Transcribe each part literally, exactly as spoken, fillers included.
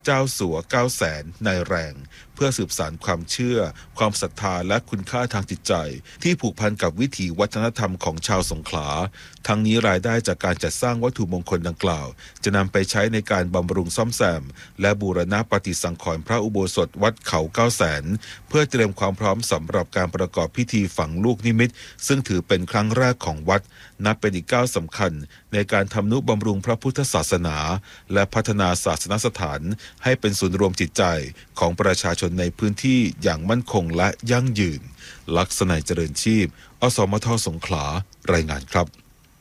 เจ้าสัวเก้าแสนนายแรงเพื่อสืบสานความเชื่อความศรัทธาและคุณค่าทางจิตใจที่ผูกพันกับวิถีวัฒนธรรมของชาวสงขลาทั้งนี้รายได้จากการจัดสร้างวัตถุมงคลดังกล่าวจะนำไปใช้ในการบำรุงซ่อมแซมและบูรณะปฏิสังขรณ์พระอุโบสถวัดเขาเก้าแสนเพื่อเตรียมความพร้อมสำหรับการประกอบพิธีฝังลูกนิมิตซึ่งถือเป็นครั้งแรกของวัดนับเป็นอีกก้าวสำคัญในการทำนุบำรุงพระพุทธศาสนาและพัฒนาศาสนสถานให้เป็นศูนย์รวมจิตใจของประชาชนในพื้นที่อย่างมั่นคงและยั่งยืนลักษณะเจริญชีพอสมทสงขลารายงานครับ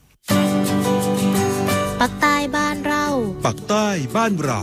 ปักใต้บ้านเราปักใต้บ้านเรา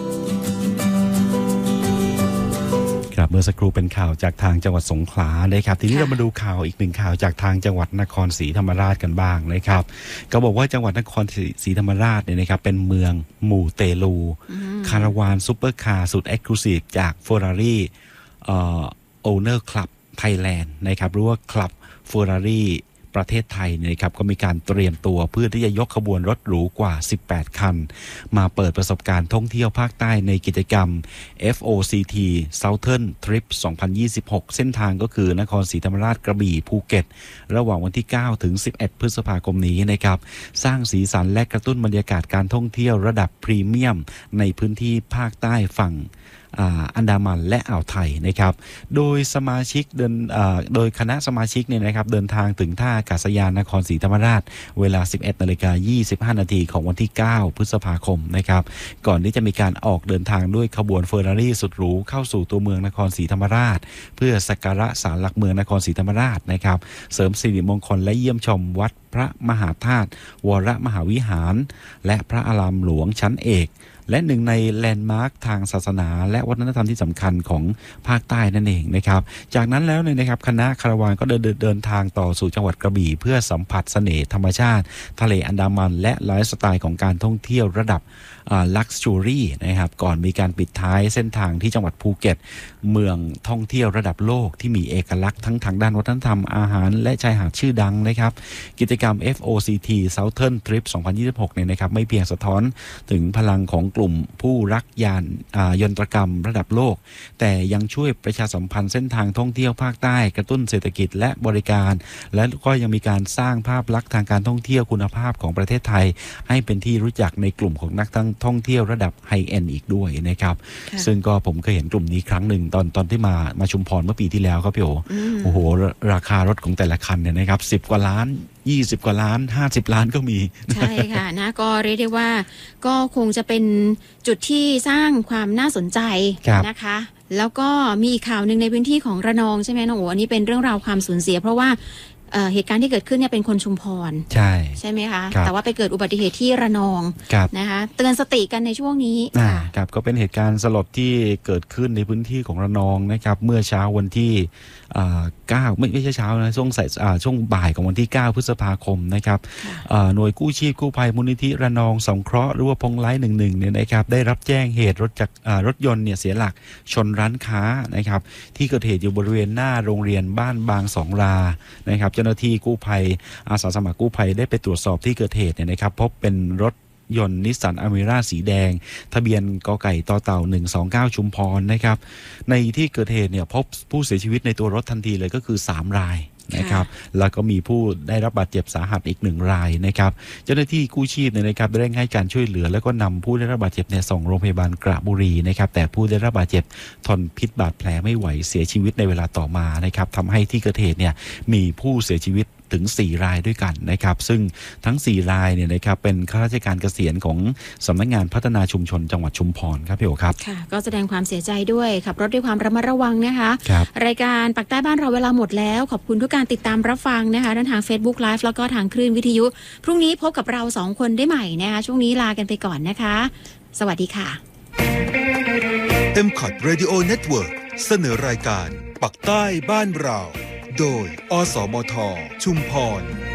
ครับเมื่อสักครู่เป็นข่าวจากทางจังหวัดสงขลานะครับทีนี้เรามาดูข่าวอีกหนึ่งข่าวจากทางจังหวัดนครศรีธรรมราชกันบ้างนะครับก็บอกว่าจังหวัดนครศรีธรรมราชเนี่ยนะครับเป็นเมืองหมู่เตลูคาราวานซุปเปอร์คาร์สุดเอ็กซ์คลูซีฟจาก Ferrari เอ่อ Owner Club Thailand นะครับหรือว่าคลับ Ferrariประเทศไทยนะครับก็มีการเตรียมตัวเพื่อที่จะยกขบวนรถหรูกว่าสิบแปดคันมาเปิดประสบการณ์ท่องเที่ยวภาคใต้ในกิจกรรม เอฟ โอ ซี ที Southern Trip สองพันยี่สิบหกเส้นทางก็คือนครศรีธรรมราชกระบี่ภูเก็ตระหว่างวันที่เก้าถึงสิบเอ็ดพฤษภาคมนี้นะครับสร้างสีสันและกระตุ้นบรรยากาศการท่องเที่ยวระดับพรีเมียมในพื้นที่ภาคใต้ฝั่งอันดามันและอ่าวไทยนะครับโดยสมาชิกเดินโดยคณะสมาชิกเนี่ยนะครับเดินทางถึงท่าอากาศยานนครศรีธรรมราชเวลา สิบเอ็ดนาฬิกายี่สิบห้านาทีของวันที่เก้าพฤษภาคมนะครับก่อนที่จะมีการออกเดินทางด้วยขบวนเฟอร์รารี่สุดหรูเข้าสู่ตัวเมืองนครศรีธรรมราชเพื่อสักการะศาลหลักเมืองนครศรีธรรมราชนะครับเสริมสิริมงคลและเยี่ยมชมวัดพระมหาธาตุวรมหาวิหารและพระอารามหลวงชั้นเอกและหนึ่งในแลนด์มาร์คทางศาสนาและวัฒนธรรมที่สำคัญของภาคใต้นั่นเองนะครับจากนั้นแล้วเนี่ยนะครับคณะคาราวานก็เดินเดินทางต่อสู่จังหวัดกระบี่เพื่อสัมผัสเสน่ห์ธรรมชาติทะเลอันดามันและไลฟ์สไตล์ของการท่องเที่ยวระดับลักซ์จูรี่นะครับก่อนมีการปิดท้ายเส้นทางที่จังหวัดภูเก็ตเมืองท่องเที่ยวระดับโลกที่มีเอกลักษณ์ทั้งทางด้านวัฒนธรรมอาหารและชายหาดชื่อดังนะครับกิจกรรม เอฟ โอ ซี ที Southern Trip สองพันยี่สิบหกเนี่ยนะครับไม่เพียงสะท้อนถึงพลังของกลุ่มผู้รักยานยนตรกรรมระดับโลกแต่ยังช่วยประชาสัมพันธ์เส้นทางท่องเที่ยวภาคใต้กระตุ้นเศรษฐกิจและบริการและก็ยังมีการสร้างภาพลักษณ์ทางการท่องเที่ยวคุณภาพของประเทศไทยให้เป็นที่รู้จักในกลุ่มของนักท่องเที่ยวระดับไฮเอ็นด์อีกด้วยนะครับซึ่งก็ผมเคยเห็นกลุ่มนี้ครั้งหนึ่งตอนตอนที่มามาชุมพรเมื่อปีที่แล้วครับพี่โอโอ้โหราคารถของแต่ละคันเนี่ยนะครับสิบกว่าล้านยี่สิบกว่าล้านห้าสิบล้านก็มีใช่ค่ะนะก็เรียกได้ว่าก็คงจะเป็นจุดที่สร้างความน่าสนใจนะคะแล้วก็มีอีกข่าวหนึ่งในพื้นที่ของระนองใช่ไหมน้องโอ๋อันนี้เป็นเรื่องราวความสูญเสียเพราะว่าเหตุการณ์ที่เกิดขึ้นเนี่ยเป็นคนชุมพรใช่ใช่ไหมคะแต่ว่าไปเกิดอุบัติเหตุที่ระนองนะคะเตือนสติกันในช่วงนี้ครับก็เป็นเหตุการณ์สลดที่เกิดขึ้นในพื้นที่ของระนองนะครับเมื่อเช้าวันที่เก้าไม่ไม่ใช่เช้านะช่วงสายช่วงบ่ายของวันที่เก้าพฤษภาคมนะครับหน่วยกู้ชีพกู้ภัยมูลนิธิระนองสงเคราะห์หรือว่าพงไลท์หนึ่งหนึ่งเนี่ยนะครับได้รับแจ้งเหตุรถจักรรถยนต์เนี่ยเสียหลักชนร้านค้านะครับที่เกิดเหตุอยู่บริเวณหน้าโรงเรียนบ้านบางสองรานะครับเจ้าหน้าที่กู้ภัยอาสาสมัครกู้ภัยได้ไปตรวจสอบที่เกิดเหตุเนี่ยนะครับพบเป็นรถยนต์นิสสันอเมร่าสีแดงทะเบียนกไก่ต่อเต่าหนึ่งสองเก้าชุมพรนะครับในที่เกิดเหตุเนี่ยพบผู้เสียชีวิตในตัวรถทันทีเลยก็คือสามรายนะครับแล้วก็มีผู้ได้รับบาดเจ็บสาหัสอีกหนึ่งรายนะครับเจ้าหน้าที่กู้ชีพเนี่ยนะครับได้ให้การช่วยเหลือแล้วก็นำผู้ได้รับบาดเจ็บเนี่ยส่งโรงพยาบาลกระบุรีนะครับแต่ผู้ได้รับบาดเจ็บทนพิษบาดแผลไม่ไหวเสียชีวิตในเวลาต่อมานะครับทำให้ที่เกิดเหตุเนี่ยมีผู้เสียชีวิตถึงสี่รายด้วยกันนะครับซึ่งทั้งสี่รายเนี่ยนะครับเป็นข้าราชการเกษียณของสำนักงานพัฒนาชุมชนจังหวัดชุมพรครับพี่โอครับค่ะก็แสดงความเสียใจด้วยขับรถด้วยความระมัดระวังนะคะรายการปักใต้บ้านเราเวลาหมดแล้วขอบคุณทุกการติดตามรับฟังนะคะทั้งทาง Facebook Live แล้วก็ทางคลื่นวิทยุพรุ่งนี้พบกับเราสองคนได้ใหม่นะคะช่วงนี้ลากันไปก่อนนะคะสวัสดีค่ะเอ็ม คอท Radio Network เสนอรายการปักใต้บ้านเราโดยอสมทชุมพร